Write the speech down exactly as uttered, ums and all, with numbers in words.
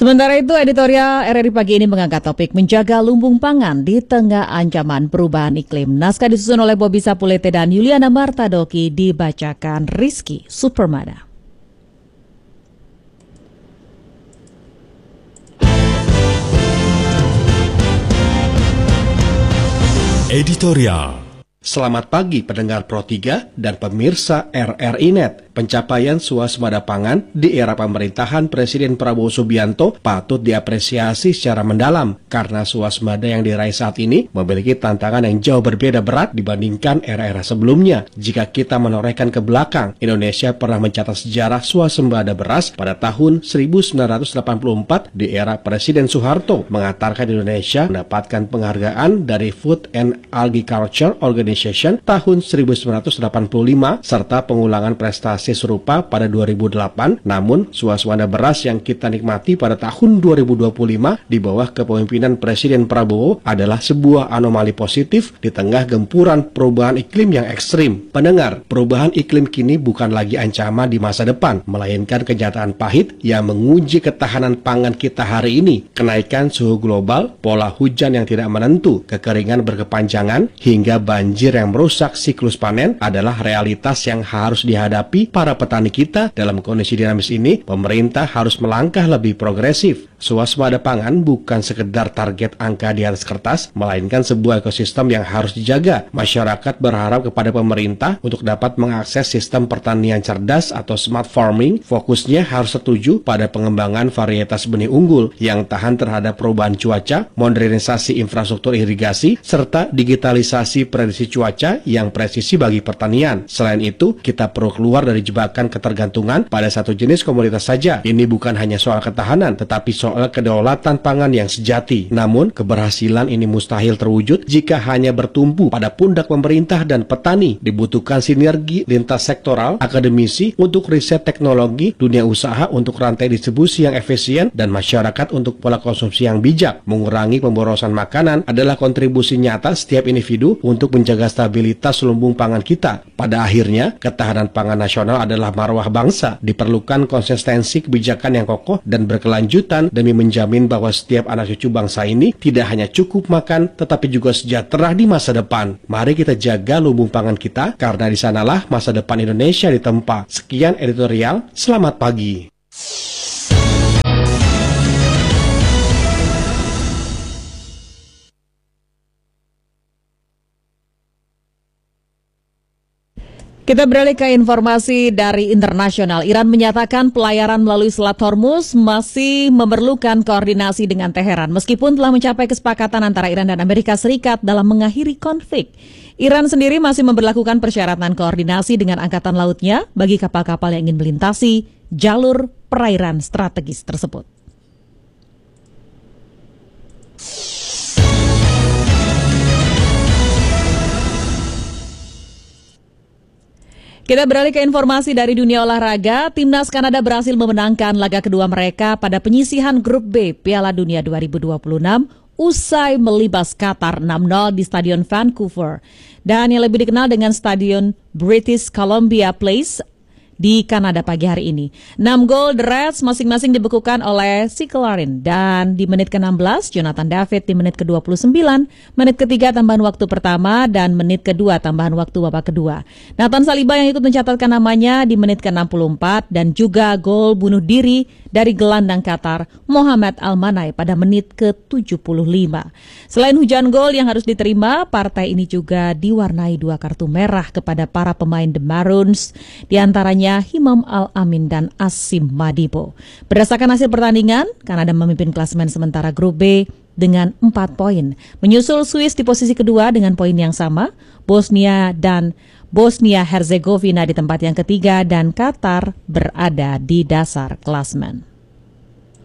Sementara itu, editorial R R I Pagi ini mengangkat topik menjaga lumbung pangan di tengah ancaman perubahan iklim. Naskah disusun oleh Bobby Sapulete dan Yuliana Martadoki, dibacakan Rizky Supermana. Editorial. Selamat pagi pendengar Pro tiga dan pemirsa R R I Net. Pencapaian swasembada pangan di era pemerintahan Presiden Prabowo Subianto patut diapresiasi secara mendalam karena swasembada yang diraih saat ini memiliki tantangan yang jauh berbeda berat dibandingkan era-era sebelumnya. Jika kita menorehkan ke belakang, Indonesia pernah mencatat sejarah swasembada beras pada tahun seribu sembilan ratus delapan puluh empat di era Presiden Soeharto, mengantarkan Indonesia mendapatkan penghargaan dari Food and Agriculture Organization tahun seribu sembilan ratus delapan puluh lima serta pengulangan prestasi serupa pada dua ribu delapan. Namun, swasembada beras yang kita nikmati pada tahun dua ribu dua puluh lima di bawah kepemimpinan Presiden Prabowo adalah sebuah anomali positif di tengah gempuran perubahan iklim yang ekstrim. Pendengar, perubahan iklim kini bukan lagi ancaman di masa depan, melainkan kenyataan pahit yang menguji ketahanan pangan kita hari ini. Kenaikan suhu global, pola hujan yang tidak menentu, kekeringan berkepanjangan, hingga banjir yang merusak siklus panen adalah realitas yang harus dihadapi para petani kita. Dalam kondisi dinamis ini, pemerintah harus melangkah lebih progresif. Swasembada pangan bukan sekedar target angka di atas kertas, melainkan sebuah ekosistem yang harus dijaga. Masyarakat berharap kepada pemerintah untuk dapat mengakses sistem pertanian cerdas atau smart farming. Fokusnya harus setuju pada pengembangan varietas benih unggul yang tahan terhadap perubahan cuaca, modernisasi infrastruktur irigasi, serta digitalisasi prediksi cuaca yang presisi bagi pertanian. Selain itu, kita perlu keluar dari jebakan ketergantungan pada satu jenis komoditas saja. Ini bukan hanya soal ketahanan, tetapi soal kedaulatan pangan yang sejati. Namun, keberhasilan ini mustahil terwujud jika hanya bertumpu pada pundak pemerintah dan petani. Dibutuhkan sinergi lintas sektoral, akademisi untuk riset teknologi, dunia usaha untuk rantai distribusi yang efisien, dan masyarakat untuk pola konsumsi yang bijak. Mengurangi pemborosan makanan adalah kontribusi nyata setiap individu untuk menjaga stabilitas lumbung pangan kita. Pada akhirnya, ketahanan pangan nasional adalah marwah bangsa. Diperlukan konsistensi kebijakan yang kokoh dan berkelanjutan demi menjamin bahwa setiap anak cucu bangsa ini tidak hanya cukup makan, tetapi juga sejahtera di masa depan. Mari kita jaga lumbung pangan kita, karena di sanalah masa depan Indonesia ditempa. Sekian editorial, selamat pagi. Kita beralih ke informasi dari internasional. Iran menyatakan pelayaran melalui Selat Hormuz masih memerlukan koordinasi dengan Teheran meskipun telah mencapai kesepakatan antara Iran dan Amerika Serikat dalam mengakhiri konflik. Iran sendiri masih memberlakukan persyaratan koordinasi dengan angkatan lautnya bagi kapal-kapal yang ingin melintasi jalur perairan strategis tersebut. Kita beralih ke informasi dari dunia olahraga. Timnas Kanada berhasil memenangkan laga kedua mereka pada penyisihan grup B Piala Dunia dua ribu dua puluh enam usai melibas Qatar enam nol di Stadion Vancouver. Dan yang lebih dikenal dengan Stadion British Columbia Place di Kanada pagi hari ini. enam gol The Reds masing-masing dibekukan oleh Sikelarin. Dan di menit ke enam belas, Jonathan David di menit ke dua puluh sembilan, menit ketiga tambahan waktu pertama, dan menit kedua tambahan waktu babak kedua. Nathan Saliba yang ikut mencatatkan namanya di menit ke enam puluh empat, dan juga gol bunuh diri dari gelandang Qatar, Mohamed Al-Manai pada menit ke tujuh puluh lima. Selain hujan gol yang harus diterima, partai ini juga diwarnai dua kartu merah kepada para pemain The Maroons, diantaranya Himam Al-Amin dan Asim Madibo. Berdasarkan hasil pertandingan, Kanada memimpin klasemen sementara grup B dengan empat poin. Menyusul Swiss di posisi kedua dengan poin yang sama, Bosnia dan Bosnia Herzegovina di tempat yang ketiga, dan Qatar berada di dasar klasemen.